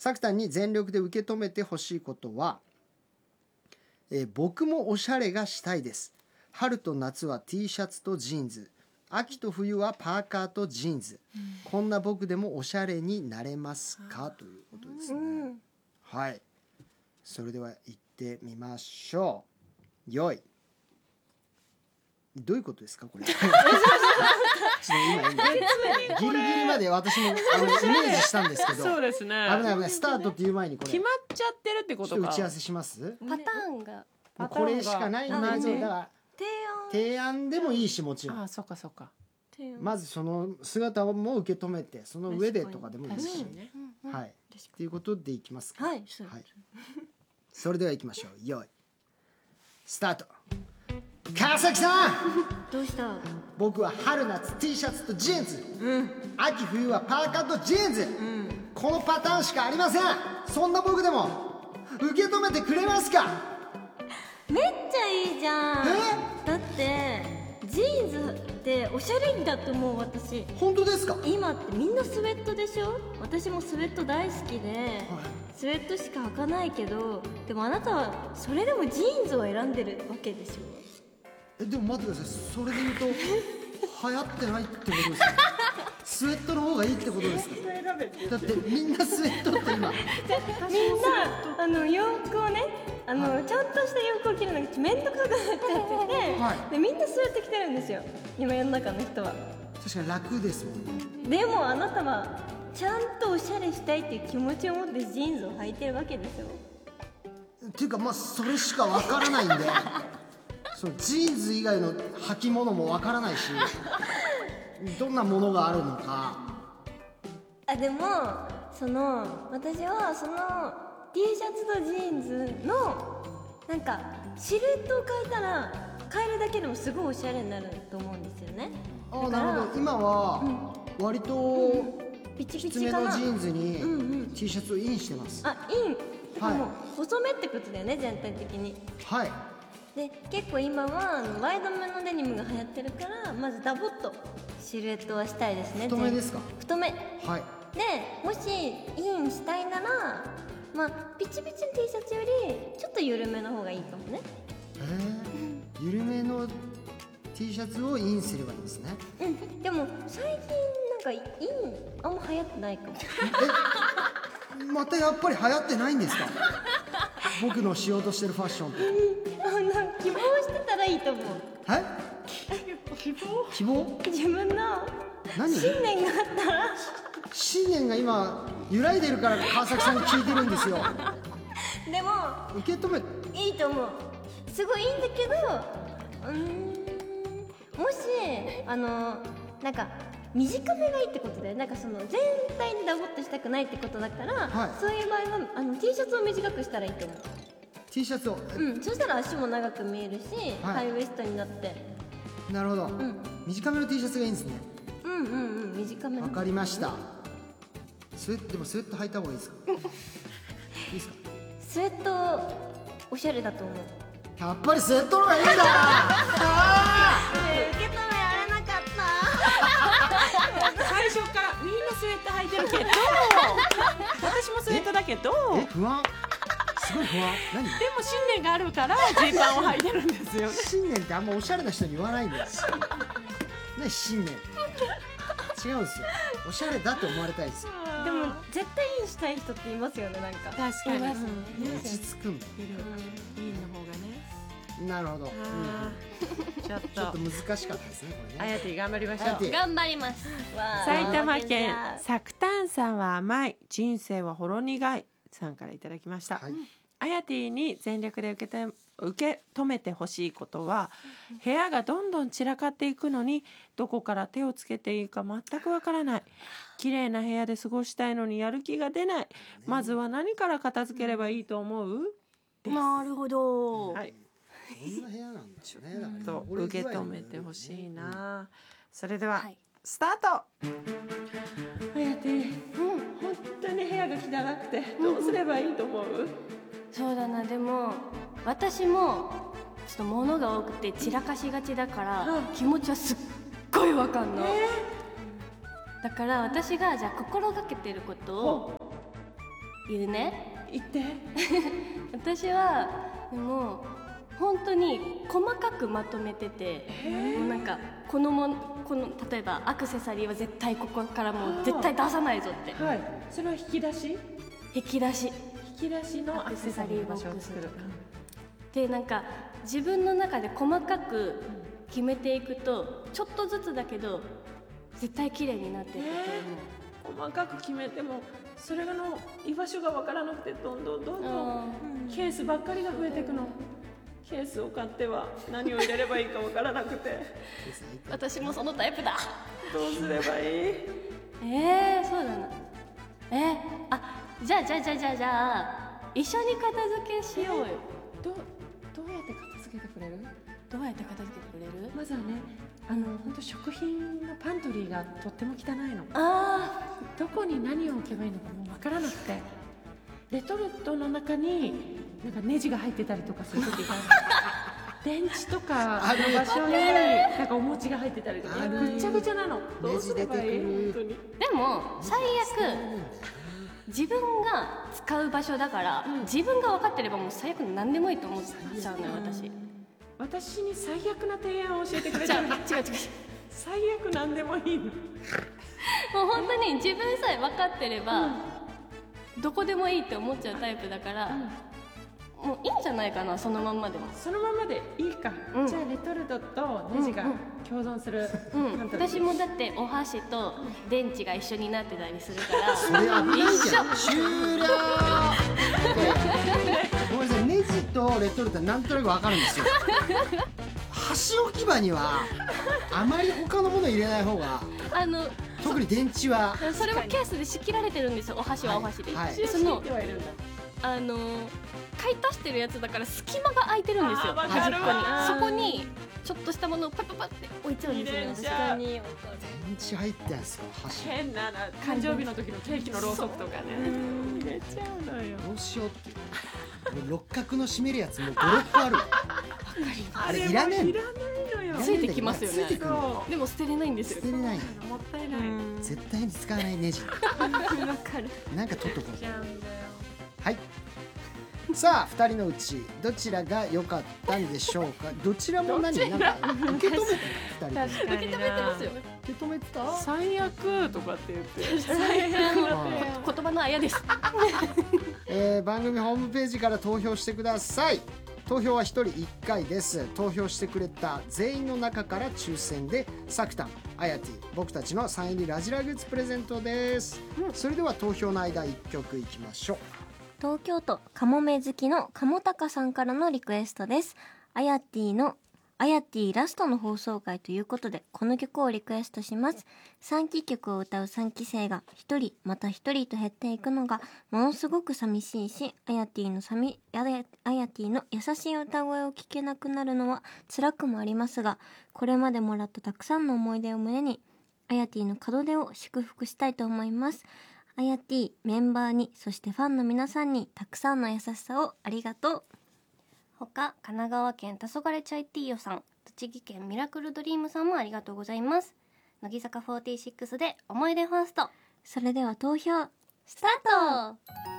さくたんに全力で受け止めてほしいことは、僕もおしゃれがしたいです。春と夏は T シャツとジーンズ、秋と冬はパーカーとジーンズ、こんな僕でもおしゃれになれますかということですね。はい、それでは行ってみましょう。よい。どういうことですかこれ。ちょっと今ギリギリまで私もイメージしたんですけど、 そうですね。 危ない危ない。スタートっていう前にこれ決まっちゃってるってことか。 打ち合わせします。 パターンがもうこれしかないんだけど、だから提案でもいいし、もちろん。 あ、そうかそうか。 まずその姿も受け止めて、その上でとかでもいいし、はい。ということでいきますか。 はい。 それではいきましょう。よいスタート。川崎さん、 どうした？ 僕は春夏 T シャツとジーンズ、秋冬はパーカーとジーンズ、このパターンしかありません。そんな僕でも受け止めてくれますか？ めっちゃいいじゃん。だってジーンズっておしゃれだと思う。私本当ですか？ 今ってみんなスウェットでしょ。私もスウェット大好きで、スウェットしか履かないけど、でもあなたはそれでもジーンズを選んでるわけでしょ。 でも待ってください。それで言うと流行ってないってことですか？スウェットの方がいいってことですか？だってみんなスウェットって今みんな洋服をね、ちゃんとした洋服を着るのがめんどくさくなっちゃってて、でみんなスウェット着てるんですよ、今世の中の人は。 確かに楽ですもんね。 でもあなたはちゃんとおしゃれしたいっていう気持ちを持ってジーンズを履いてるわけですよ。 っていうかまあそれしかわからないんでそのジーンズ以外の履物もわからないし、どんなものがあるのか。 でも私はその T シャツとジーンズのなんかシルエットを変えたら、変えるだけでもすごいおしゃれになると思うんですよね。 なるほど。今は割とピチきピチかな。 つめのジーンズに T シャツをインしてます。 イン。もう細めってことだよね、全体的に。 はい。 で結構今はワイドめのデニムが流行ってるから、まずダボっとシルエットはしたいですね。 太めですか？ 太め。 はい。 でもしインしたいなら、ピチピチの T シャツよりちょっと緩めの方がいいかもね。 緩めの T シャツをインすればいいんですね。 でも最近なんかインあんま流行ってないかも。 またやっぱり流行ってないんですか？僕のしようとしてるファッションって。 希望してたらいいと思う。 はい？希望？ 自分の何？ 信念があったら。 信念が今揺らいでるから川崎さんに聞いてるんですよ。 でも受け止めいいと思う。すごいいいんだけど、もしなんか短めがいいってことで、なんかその全体にダボっとしたくないってことだから、そういう場合はT シャツを短くしたらいいと思う。 T シャツをそしたら足も長く見えるし、ハイウエストになって。 なるほど、短めの T シャツがいいんですね。 短めの。 わかりました。でもスウェット履いた方がいいですか？いいですか？ スウェットおしゃれだと思う。 やっぱりスウェットの方がいいんだ。 受け止められなかった。 最初からみんなスウェット履いてるけど私もスウェットだけど、 不安。すごい不安。何？ でも信念があるからジーパンを履いてるんですよ。 信念ってあんまおしゃれな人に言わないんですよ。何信念？違うんですよ。おしゃれだと思われたいですよ。 でも絶対インしたい人っていますよね、なんか。 確かに。 落ち着くんだ。 インの方がね。 なるほど。 ちょっと難しかったですね、これね。 あやてぃ頑張りましょう。 頑張ります。 埼玉県サクタンさんは甘い、人生はほろ苦いさんからいただきました。あやてぃに全力で受け止めてほしいことは、部屋がどんどん散らかっていくのにどこから手をつけていいか全くわからない。綺麗な部屋で過ごしたいのにやる気が出ない。まずは何から片付ければいいと思う？ なるほど。 こんな部屋なんですよね。 と受け止めてほしいな。それではスタート。あやてぃ、本当に部屋が汚くてどうすればいいと思う？ そうだな。でも私もちょっと物が多くて散らかしがちだから、気持ちはすっごいわかんの。だから私がじゃあ心がけてることを言うね。 言って。 私はでも本当に細かくまとめてて、もうなんかこの例えばアクセサリーは絶対ここからもう絶対出さないぞって。 はい。それは引き出し？ 引き出しのアクセサリー場所を作る。 でなんか自分の中で細かく決めていくとちょっとずつだけど絶対綺麗になっていくと思う。 細かく決めてもそれの居場所が分からなくてどんどんケースばっかりが増えていくの。ケースを買っては何を入れればいいか分からなくて私もそのタイプだ。 どうすればいい？ そうだな。じゃあ一緒に片付けしようよ。 どうやって片付けてくれる？ どうやって片付けてくれる？ まずはね、本当食品のパントリーがとっても汚いの。どこに何を置けばいいのかもう分からなくて、レトルトの中になんかネジが入ってたりとかする時がある。電池とかの場所になんかお餅が入ってたりとか、ぐっちゃぐちゃなの。どうすればいい？本当に。 でも最悪自分が使う場所だから、自分が分かってればもう最悪何でもいいと思っちゃうのよ私に最悪な提案を教えてくれたの。違う最悪何でもいいの。もう本当に自分さえ分かってれば、どこでもいいって思っちゃうタイプだから、もういいんじゃないかな。そのまんまでもそのままでいいか、じゃあレトルトとネジが共存する、 私もだってお箸と電池が一緒になってたりするからそれ危ないじゃん。終了。ごめんなさい、ネジとレトルトはなんとなく分かるんですよ。箸置き場にはあまり他のもの入れない方が、特に電池は。 それはケースで仕切られてるんですよ。お箸はお箸で、その買い足してるやつだから隙間が空いてるんですよ、端っこに。そこにちょっとしたものをパッパッって置いちゃうんですよね。確かに電池入ってんすよ、箸。 変な誕生日の時のケーキのろうそくとかね入れちゃうのよ。 どうしようって。六角の締めるやつもう5、6個ある。あれいらねえんだ。 ついてきますよね。 ついてくるの。 でも捨てれないんですよ。 捨てれないの。 もったいない。 絶対に使わないネジ。 わかる。 なんか取っとこう。はい。さあ2人のうちどちらが良かったんでしょうか。どちらもなんか受け止めて2人で。 受け止めてますよ。 受け止めてた。 最悪とかって言って言葉のあやです。 番組ホームページから投票してください。投票は1人1回です。投票してくれた全員の中から抽選でサクタン、アヤティ、僕たちのサイン入りラジラグッズプレゼントです、それでは投票の間1曲いきましょう。 東京都カモメ好きのカモタカさんからのリクエストです。アヤティラストの放送回ということでこの曲をリクエストします。3期曲を歌う3期生が1人また1人と減っていくのがものすごく寂しいし、アヤティの優しい歌声を聞けなくなるのは辛くもありますが、これまでもらったたくさんの思い出を胸にアヤティの門出を祝福したいと思います。アヤティメンバーにそしてファンの皆さんにたくさんの優しさをありがとう。他神奈川県黄昏チャイティーヨさん、栃木県ミラクルドリームさんもありがとうございます。乃木坂46で思い出ファースト。それでは投票スタート。